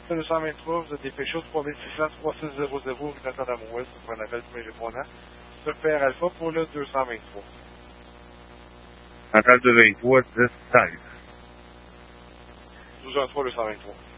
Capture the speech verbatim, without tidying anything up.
deux cent vingt-trois, vous êtes dépêché au trois mille six cents, trois six zéro zéro, rue Notre-Dame-Ouest, pour un appel premier répondant. Sur P R Alpha pour le deux cent vingt-trois. Appel de vingt-trois, dix, seize. douze un trois, deux cent vingt-trois.